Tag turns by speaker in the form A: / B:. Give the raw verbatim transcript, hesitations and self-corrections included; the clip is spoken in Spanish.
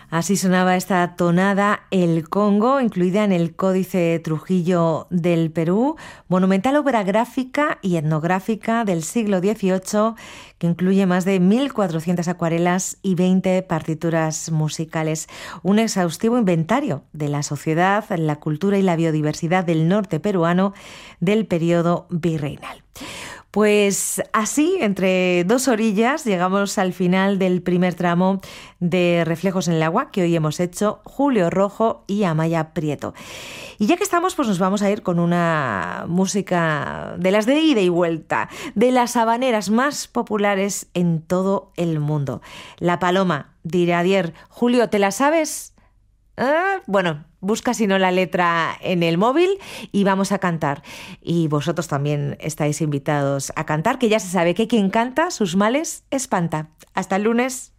A: Así sonaba esta tonada, el Congo, incluida en el Códice Trujillo del Perú, monumental obra gráfica y etnográfica del siglo dieciocho, que incluye más de mil cuatrocientas acuarelas y veinte partituras musicales. Un exhaustivo inventario de la sociedad, la cultura y la biodiversidad del norte peruano del periodo virreinal. Pues así, entre dos orillas, llegamos al final del primer tramo de Reflejos en el Agua que hoy hemos hecho Julio Rojo y Amaya Prieto. Y ya que estamos, pues nos vamos a ir con una música de las de ida y vuelta, de las habaneras más populares en todo el mundo. La Paloma, de Iradier. Julio, ¿te la sabes? Ah, bueno, busca si no la letra en el móvil y vamos a cantar. Y vosotros también estáis invitados a cantar, que ya se sabe que quien canta sus males espanta. Hasta el lunes.